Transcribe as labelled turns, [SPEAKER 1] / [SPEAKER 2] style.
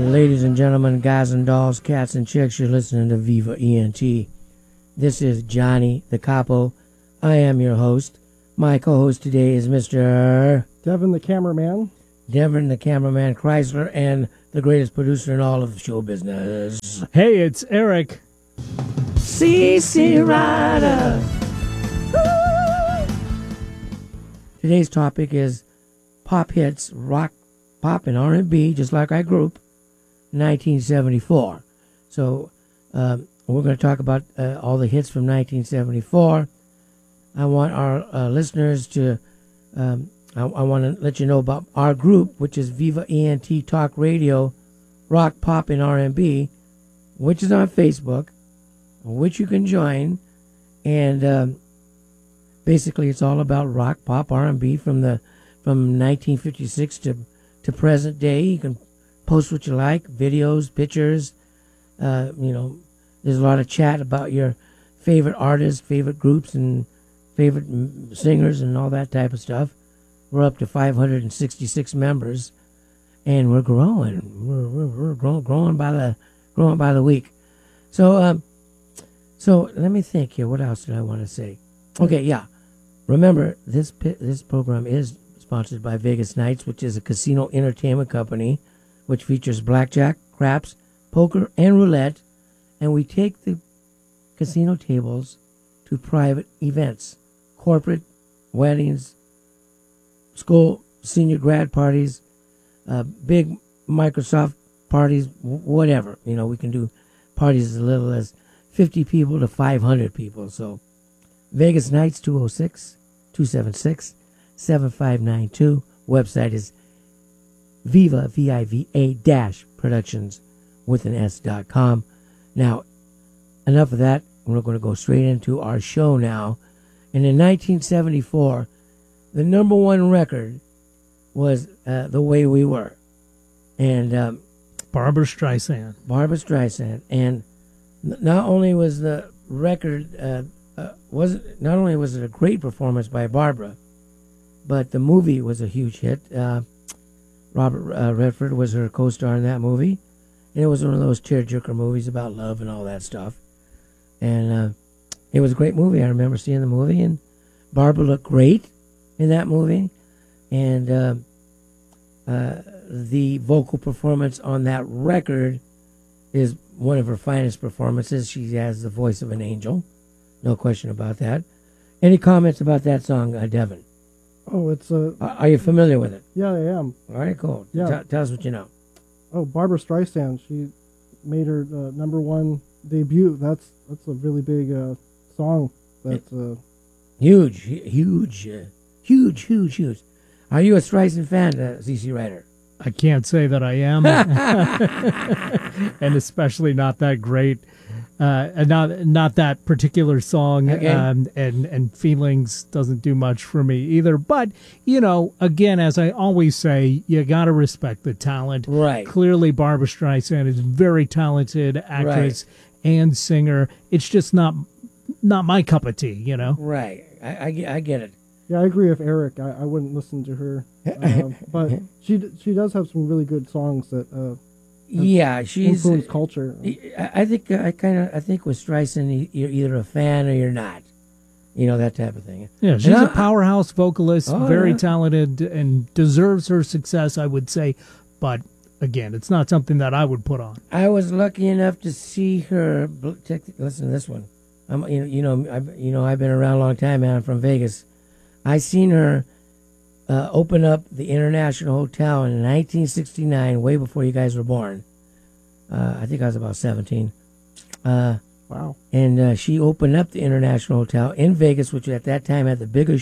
[SPEAKER 1] Ladies and gentlemen, guys and dolls, cats and chicks, you're listening to Viva ENT. This is Johnny the Capo. I am your host. My co-host today is Mr.
[SPEAKER 2] Devin the cameraman.
[SPEAKER 1] Devin the cameraman Chrysler, and the greatest producer in all of show business.
[SPEAKER 3] Hey, it's Eric.
[SPEAKER 1] CC Rider. Today's topic is pop hits, rock, pop, and R&B, just like our group, 1974. So we're going to talk about all the hits from 1974. I want our listeners to, I want to let you know about our group, which is Viva ENT Talk Radio, Rock, Pop, and R&B, which is on Facebook, which you can join. And basically it's all about rock, pop, R&B from 1956 to present day. You can post what you like, videos, pictures. There's a lot of chat about your favorite artists, favorite groups, and favorite singers, and all that type of stuff. We're up to 566 members, and we're growing. We're growing by the week. So let me think here. What else did I want to say? Okay, yeah. Remember, this program is sponsored by Vegas Nights, which is a casino entertainment company which features blackjack, craps, poker, and roulette. And we take the casino tables to private events, corporate weddings, school senior grad parties, big Microsoft parties, whatever. We can do parties as little as 50 people to 500 people. So Vegas Nights, 206-276-7592. Website is Viva-Productions with an S.com. Now, enough of that. We're going to go straight into our show now. And in 1974, the number one record was The Way We Were. And
[SPEAKER 3] Barbra Streisand. And not only was the record, not only was it a great performance by Barbra, but the movie was a huge hit. Robert Redford was her co-star in that movie. And it was one of those tearjerker movies about love and all that stuff. And it was a great movie. I remember seeing the movie, and Barbra looked great in that movie. And the vocal performance on that record is one of her finest performances. She has the voice of an angel. No question about that. Any comments about that song, Devin?
[SPEAKER 2] Oh, it's
[SPEAKER 1] Are you familiar with it?
[SPEAKER 2] Yeah, I am.
[SPEAKER 1] All right, cool.
[SPEAKER 2] Yeah.
[SPEAKER 1] Tell us what you know.
[SPEAKER 2] Oh, Barbra Streisand. She made her number one debut. That's a really big song. That's
[SPEAKER 1] huge. Are you a Streisand fan, CC Ryder?
[SPEAKER 3] I can't say that I am, and especially not that great. Not that particular song,
[SPEAKER 1] okay.
[SPEAKER 3] And Feelings doesn't do much for me either. But, again, as I always say, you got to respect the talent.
[SPEAKER 1] Right.
[SPEAKER 3] Clearly, Barbra Streisand is a very talented actress and singer. It's just not my cup of tea,
[SPEAKER 1] Right. I get it.
[SPEAKER 2] Yeah, I agree with Eric. I wouldn't listen to her. But she does have some really good songs that... she's influence culture.
[SPEAKER 1] I think with Streisand, you're either a fan or you're not. That type of thing.
[SPEAKER 3] Yeah, she's a powerhouse vocalist, very talented, and deserves her success, I would say. But again, it's not something that I would put on.
[SPEAKER 1] I was lucky enough to see her. Listen to this one. I've been around a long time, man. I'm from Vegas. I seen her open up the International Hotel in 1969, way before you guys were born. I think I was about 17.
[SPEAKER 2] Wow.
[SPEAKER 1] And she opened up the International Hotel in Vegas, which at that time had the biggest